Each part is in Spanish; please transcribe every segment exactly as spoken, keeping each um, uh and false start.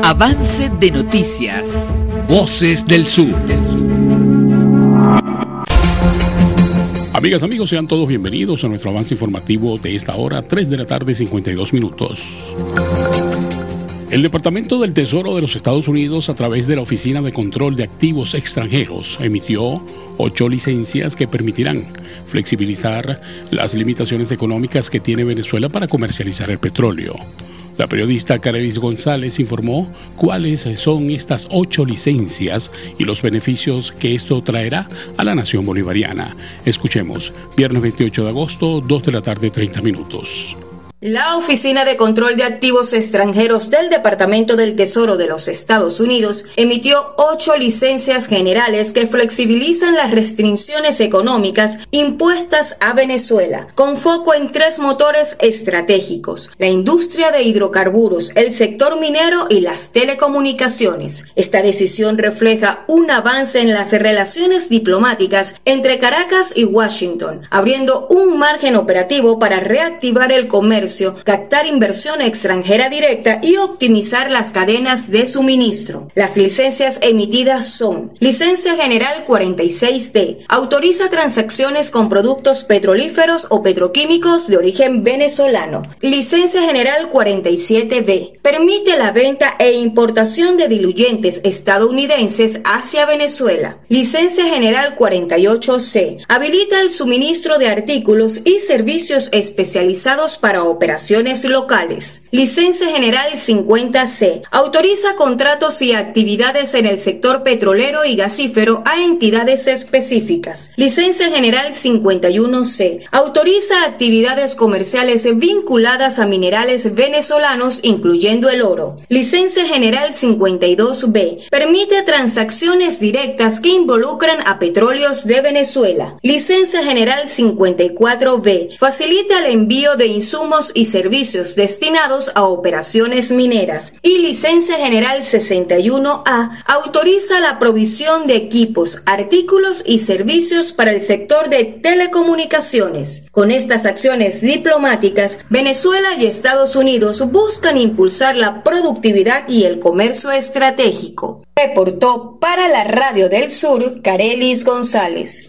Avance de noticias. Voces del Sur. Amigas, amigos, sean todos bienvenidos a nuestro avance informativo de esta hora, tres de la tarde, cincuenta y dos minutos. El Departamento del Tesoro de los Estados Unidos, a través de la Oficina de Control de Activos Extranjeros, emitió ocho licencias que permitirán flexibilizar las limitaciones económicas que tiene Venezuela para comercializar el petróleo. La periodista Carelis González informó cuáles son estas ocho licencias y los beneficios que esto traerá a la nación bolivariana. Escuchemos, viernes veintiocho de agosto, dos de la tarde, treinta minutos. La Oficina de Control de Activos Extranjeros del Departamento del Tesoro de los Estados Unidos emitió ocho licencias generales que flexibilizan las restricciones económicas impuestas a Venezuela, con foco en tres motores estratégicos: la industria de hidrocarburos, el sector minero y las telecomunicaciones. Esta decisión refleja un avance en las relaciones diplomáticas entre Caracas y Washington, abriendo un margen operativo para reactivar el comercio, captar inversión extranjera directa y optimizar las cadenas de suministro. Las licencias emitidas son: Licencia General cuarenta y seis D, autoriza transacciones con productos petrolíferos o petroquímicos de origen venezolano. Licencia General cuarenta y siete B, permite la venta e importación de diluyentes estadounidenses hacia Venezuela. Licencia General cuarenta y ocho C, habilita el suministro de artículos y servicios especializados para operaciones locales. Licencia General cincuenta C, autoriza contratos y actividades en el sector petrolero y gasífero a entidades específicas. Licencia General cincuenta y uno C, autoriza actividades comerciales vinculadas a minerales venezolanos, incluyendo el oro. Licencia General cincuenta y dos B, permite transacciones directas que involucran a petróleos de Venezuela. Licencia General cincuenta y cuatro B, facilita el envío de insumos y servicios destinados a operaciones mineras. Y Licencia General sesenta y uno A, autoriza la provisión de equipos, artículos y servicios para el sector de telecomunicaciones. Con estas acciones diplomáticas, Venezuela y Estados Unidos buscan impulsar la productividad y el comercio estratégico. Reportó para la Radio del Sur, Carelis González.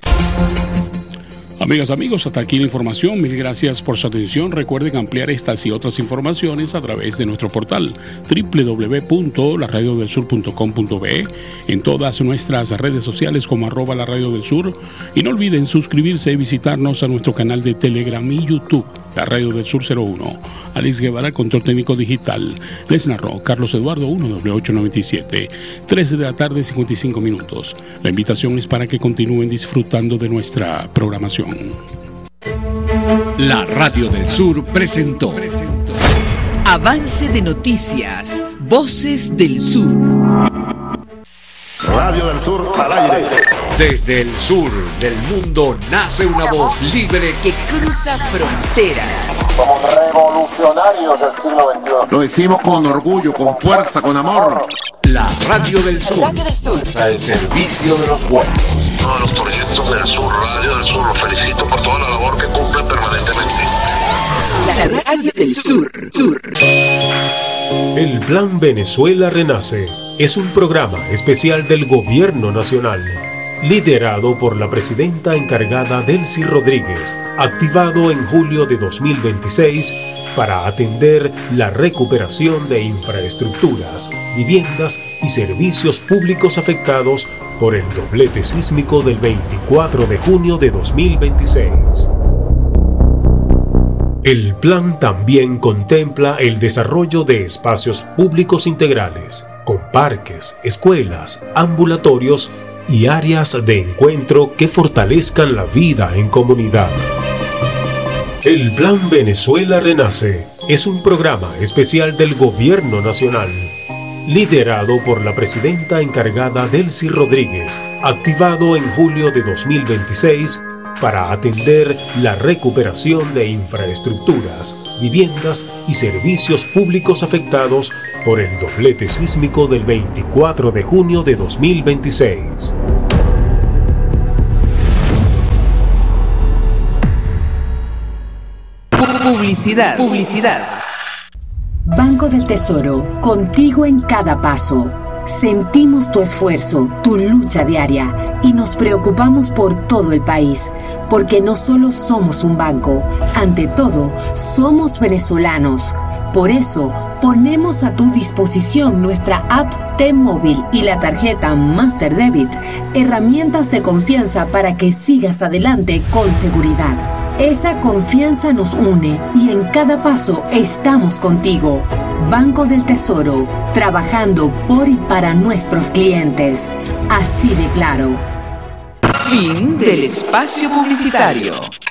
Amigas, amigos, hasta aquí la información. Mil gracias por su atención. Recuerden ampliar estas y otras informaciones a través de nuestro portal doble u doble u doble u punto la radio del sur punto com punto be, en todas nuestras redes sociales como arroba la radio del sur. Y no olviden suscribirse y visitarnos a nuestro canal de Telegram y YouTube, La Radio del Sur cero uno. Alex Guevara, control técnico digital. Les narró Carlos Eduardo uno doble ocho noventa y siete. trece de la tarde, cincuenta y cinco minutos. La invitación es para que continúen disfrutando de nuestra programación. La Radio del Sur presentó, presentó Avance de noticias. Voces del Sur. Radio del Sur al aire. Desde el sur del mundo nace una voz libre que cruza fronteras. Somos revolucionarios del siglo veintiuno. Lo decimos con orgullo, con fuerza, con amor. La Radio del Sur. Radio del Sur. Al servicio de los pueblos. Todos los proyectos del Sur, Radio del Sur, los felicito por toda la labor que cumplen permanentemente. La Radio del Sur. Sur. El Plan Venezuela Renace es un programa especial del Gobierno Nacional, liderado por la presidenta encargada Delcy Rodríguez, activado en julio de dos mil veintiséis para atender la recuperación de infraestructuras, viviendas y servicios públicos afectados por el doblete sísmico del veinticuatro de junio de dos mil veintiséis. El plan también contempla el desarrollo de espacios públicos integrales, con parques, escuelas, ambulatorios y áreas de encuentro que fortalezcan la vida en comunidad. El Plan Venezuela Renace es un programa especial del Gobierno Nacional, liderado por la presidenta encargada Delcy Rodríguez, activado en julio de dos mil veintiséis para atender la recuperación de infraestructuras, viviendas y servicios públicos afectados por el doblete sísmico del veinticuatro de junio de dos mil veintiséis. Publicidad. Publicidad. Banco del Tesoro, contigo en cada paso. Sentimos tu esfuerzo, tu lucha diaria y nos preocupamos por todo el país, porque no solo somos un banco, ante todo, somos venezolanos. Por eso, ponemos a tu disposición nuestra app T-Móvil y la tarjeta Master Debit, herramientas de confianza para que sigas adelante con seguridad. Esa confianza nos une y en cada paso estamos contigo. Banco del Tesoro, trabajando por y para nuestros clientes. Así de claro. Fin del espacio publicitario.